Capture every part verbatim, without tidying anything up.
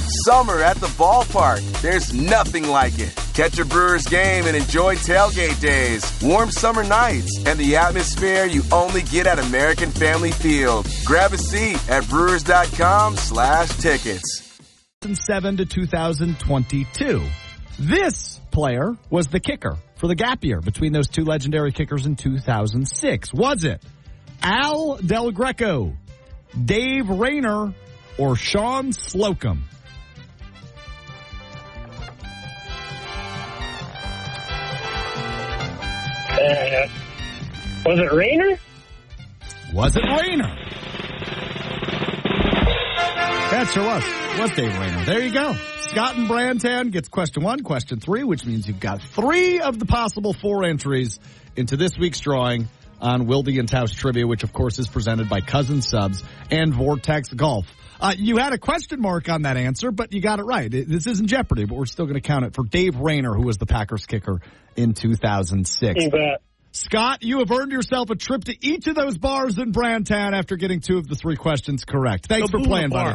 Summer at the ballpark. There's nothing like it. Catch a Brewers game and enjoy tailgate days, warm summer nights, and the atmosphere you only get at American Family Field. Grab a seat at brewers.com slash tickets. two thousand seven to two thousand twenty-two. This player was the kicker for the gap year between those two legendary kickers in two thousand six. Was it Al Del Greco, Dave Rayner, or Sean Slocum? Uh, was it Rayner? Was it Rayner? That sure was. Was Dave Rayner. There you go. Scott and Brantown gets question one, question three, which means you've got three of the possible four entries into this week's drawing on Wilde and Tausch Trivia, which, of course, is presented by Cousin Subs and Vortex Golf. Uh, you had a question mark on that answer, but you got it right. It, this isn't Jeopardy, but we're still going to count it for Dave Rayner, who was the Packers kicker in two thousand six. You bet. Scott, you have earned yourself a trip to each of those bars in Brantown after getting two of the three questions correct. Thanks Go for playing, buddy.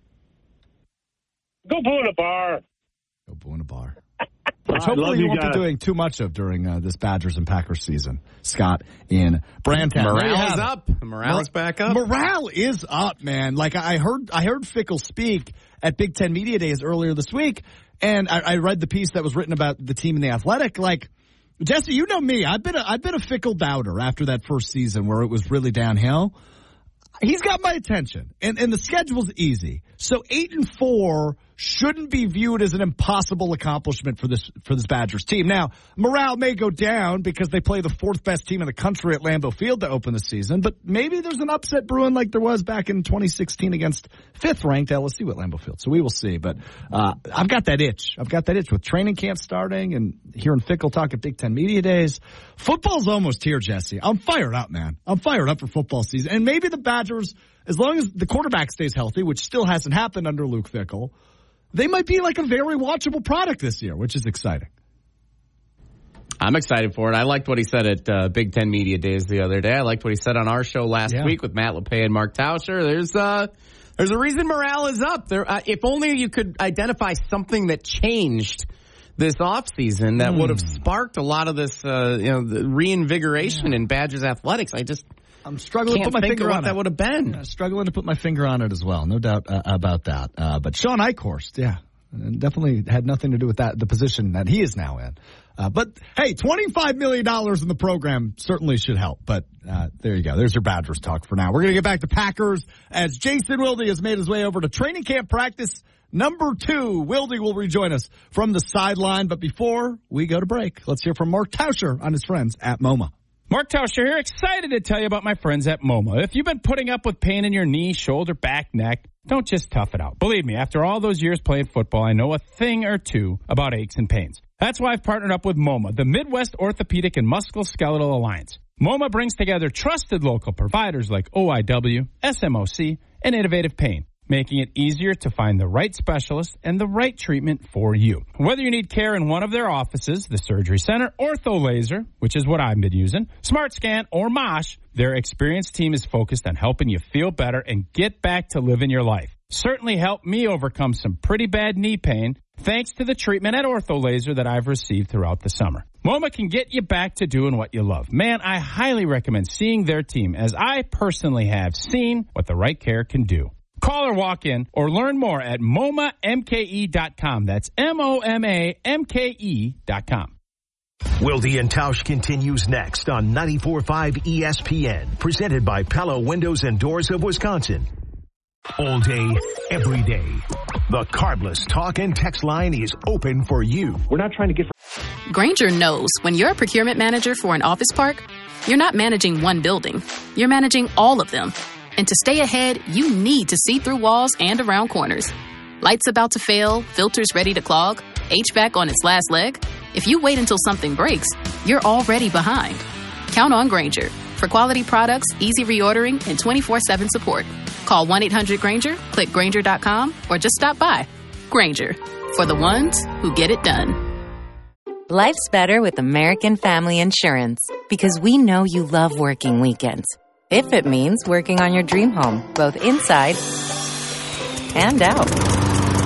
Go boo in a bar. Go boo in a bar. Which hopefully you, you won't guys. be doing too much of during uh, this Badgers and Packers season. Scott in Brantown. Morale is up. Morale is back up. Morale is up, man. Like I heard, I heard Fickell speak at Big Ten Media Days earlier this week, and I, I read the piece that was written about the team in the Athletic. Like Jesse, you know me. I've been a, I've been a Fickell doubter after that first season where it was really downhill. He's got my attention, and, and the schedule's easy. So eight and four shouldn't be viewed as an impossible accomplishment for this for this Badgers team. Now, morale may go down because they play the fourth best team in the country at Lambeau Field to open the season, but maybe there's an upset brewing like there was back in twenty sixteen against fifth-ranked L S U at Lambeau Field. So we will see. But uh, I've got that itch. I've got that itch with training camp starting and hearing Fickell talk at Big Ten Media Days. Football's almost here, Jesse. I'm fired up, man. I'm fired up for football season. And maybe the Badgers, as long as the quarterback stays healthy, which still hasn't happened under Luke Fickell, they might be like a very watchable product this year, which is exciting. I'm excited for it. I liked what he said at uh, Big Ten Media Days the other day. I liked what he said on our show last yeah. week with Matt LePay and Mark Tauscher. There's uh, there's a reason morale is up. There, uh, if only you could identify something that changed this offseason that mm. would have sparked a lot of this uh, you know, the reinvigoration yeah. in Badgers athletics. I just... I'm struggling Can't to put my think finger of on what it. that would have been. Yeah, struggling to put my finger on it as well. No doubt uh, about that. Uh, but Sean Eichhorst, yeah, definitely had nothing to do with that, the position that he is now in. Uh, but, hey, twenty-five million dollars in the program certainly should help. But uh, there you go. There's your Badgers talk for now. We're going to get back to Packers as Jason Wilde has made his way over to training camp practice number two. Wilde will rejoin us from the sideline. But before we go to break, let's hear from Mark Tauscher on his friends at MoMA. Mark Tauscher here, excited to tell you about my friends at MoMA. If you've been putting up with pain in your knee, shoulder, back, neck, don't just tough it out. Believe me, after all those years playing football, I know a thing or two about aches and pains. That's why I've partnered up with MoMA, the Midwest Orthopedic and Musculoskeletal Alliance. MoMA brings together trusted local providers like O I W, S M O C, and Innovative Pain, making it easier to find the right specialist and the right treatment for you. Whether you need care in one of their offices, the Surgery Center, Ortho Laser, which is what I've been using, SmartScan, or Mosh, their experienced team is focused on helping you feel better and get back to living your life. Certainly helped me overcome some pretty bad knee pain thanks to the treatment at Ortho Laser that I've received throughout the summer. MoMA can get you back to doing what you love. Man, I highly recommend seeing their team, as I personally have seen what the right care can do. Call or walk in or learn more at M O M A M K E dot com. That's M O M A M K E dot com. Wilde and Tausch continues next on ninety-four point five E S P N, presented by Pella Windows and Doors of Wisconsin. All day, every day. The Carbless talk and text line is open for you. We're not trying to get... Grainger knows when you're a procurement manager for an office park, you're not managing one building. You're managing all of them. And to stay ahead, you need to see through walls and around corners. Lights about to fail, filters ready to clog, H V A C on its last leg. If you wait until something breaks, you're already behind. Count on Grainger for quality products, easy reordering, and twenty-four seven support. Call one eight hundred Grainger, click Grainger dot com, or just stop by. Grainger, for the ones who get it done. Life's better with American Family Insurance because we know you love working weekends. If it means working on your dream home, both inside and out.